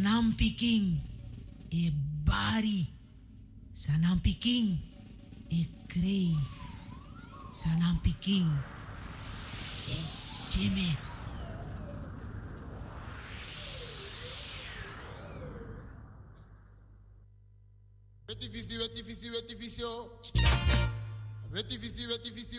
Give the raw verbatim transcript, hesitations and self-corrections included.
Sanam Piking, e Bari. Sanam Piking, e Krei. Sanam Piking, e Jimmy. Vetificio, vetificio, vetificio. Vetificio, vetificio.